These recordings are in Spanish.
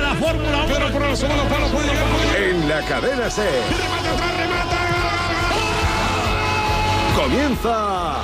la Fórmula 1. Pero por el segundo palo puede llegar. En la cadena SER. Remata atrás, remata. Comienza.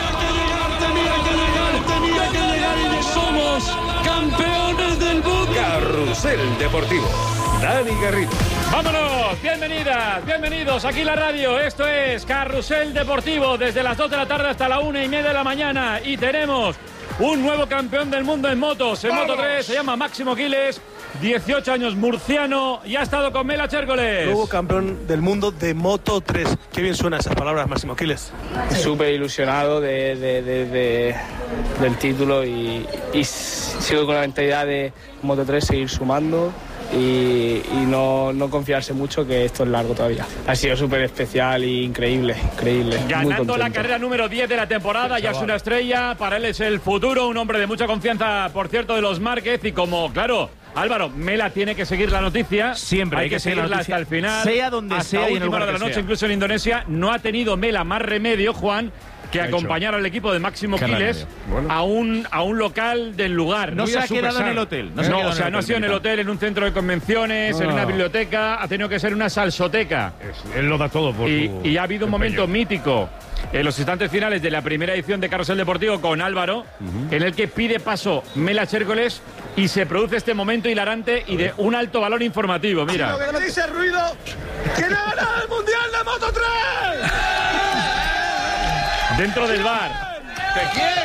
Tenía que llegar y somos campeones del mundo. Carrusel Deportivo. Dani Garrido. ¡Vámonos! Bienvenidas, bienvenidos aquí en la radio. Esto es Carrusel Deportivo desde las 2 de la tarde hasta la 1:30 de la mañana. Y tenemos un nuevo campeón del mundo en motos, en Moto 3. Se llama Máximo Quiles, 18 años, murciano, y ha estado con Mela Chércoles. Nuevo campeón del mundo de Moto 3. Qué bien suenan esas palabras, Máximo Quiles. Súper ilusionado del título y sigo con la mentalidad de Moto 3 seguir sumando y no confiarse mucho, que esto es largo todavía. Ha sido súper especial e increíble. Ganando la carrera número 10 de la temporada, ya es una estrella, para él es el futuro, un hombre de mucha confianza, por cierto, de los Márquez, y como, claro, Álvaro, Mela tiene que seguir la noticia. Siempre hay que seguirla hasta el final. Sea donde hasta sea y en el última hora de la noche, incluso en Indonesia. No ha tenido Mela más remedio, Juan, que acompañar al equipo de Máximo Quiles a un local del lugar. No se ha quedado en el hotel. No, no ha sido en el hotel, en un centro de convenciones, en una biblioteca. Ha tenido que ser una salsoteca. Él lo da todo por y ha habido un momento mítico en los instantes finales de la primera edición de Carrusel Deportivo con Álvaro, en el que pide paso Mela Chércoles y se produce este momento hilarante y de un alto valor informativo. Mira. ¿Qué dice el ruido? ¿Quién ha ganado el Mundial de Moto 3? Dentro del bar. ¿De quién?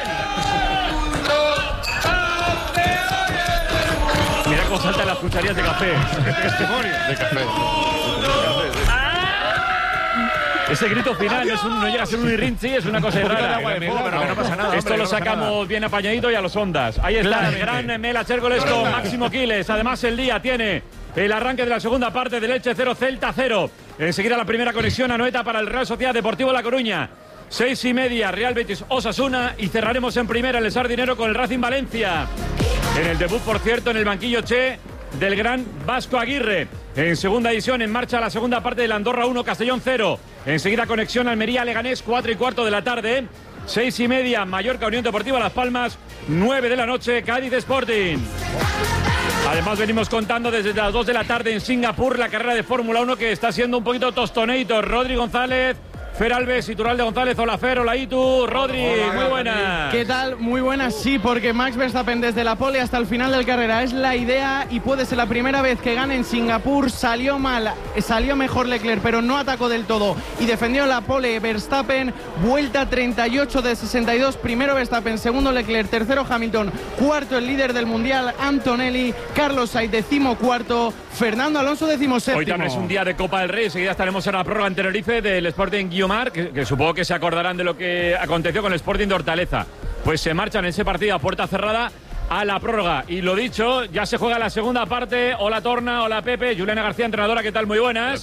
Mira cómo saltan las cucharillas de café. de café. Ese grito final no llega a ser un irrinchi, es una cosa rara. Pero no pasa nada. Esto lo sacamos bien apañadito y a los ondas. Ahí está el gran Mela Chércoles con Máximo Quiles. Además, el día tiene el arranque de la segunda parte del Elche 0, Celta 0. Enseguida la primera conexión a Noeta para el Real Sociedad Deportivo La Coruña. 6:30, Real Betis Osasuna, y cerraremos en primera el Sardinero con el Racing Valencia. En el debut, por cierto, en el banquillo Che del gran Vasco Aguirre. En segunda edición, en marcha la segunda parte del Andorra 1, Castellón 0. Enseguida conexión Almería-Leganés, 4:15 de la tarde. 6:30, Mallorca Unión Deportiva Las Palmas, 9 de la noche, Cádiz Sporting. Además, venimos contando desde las 2 de la tarde en Singapur la carrera de Fórmula 1, que está siendo un poquito tostoneito. Rodri González, Fer Alves, Iturralde González, hola Fer, hola Itu, Rodri, muy buenas. ¿Qué tal? Muy buenas, sí, porque Max Verstappen desde la pole hasta el final del carrera es la idea y puede ser la primera vez que gane en Singapur. Salió mejor Leclerc, pero no atacó del todo y defendió la pole Verstappen. Vuelta 38 de 62, primero Verstappen, segundo Leclerc, tercero Hamilton, cuarto el líder del mundial Antonelli, Carlos Sainz 14º, Fernando Alonso 17º. Hoy también es un día de Copa del Rey, enseguida estaremos en la prórroga en Tenerife del Sporting Guiomar, que supongo que se acordarán de lo que aconteció con el Sporting de Hortaleza. Pues se marchan en ese partido a puerta cerrada a la prórroga. Y lo dicho, ya se juega la segunda parte. Hola Torna, hola Pepe, Juliana García, entrenadora, ¿qué tal? Muy buenas.